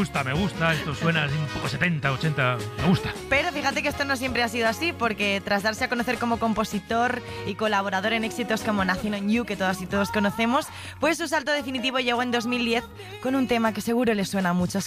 me gusta, esto suena así un poco 70, 80, me gusta. Pero fíjate que esto no siempre ha sido así, porque tras darse a conocer como compositor y colaborador en éxitos como Nothing on You, que todas y todos conocemos, pues su salto definitivo llegó en 2010 con un tema que seguro les suena a muchos,